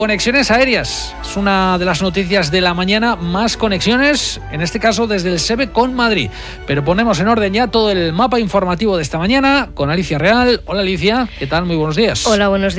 Conexiones aéreas, es una de las noticias de la mañana, más conexiones, en este caso desde el SEBE con Madrid. Pero ponemos en orden ya todo el mapa informativo de esta mañana con Alicia Real. Hola Alicia, ¿qué tal? Muy buenos días. Hola, buenos días.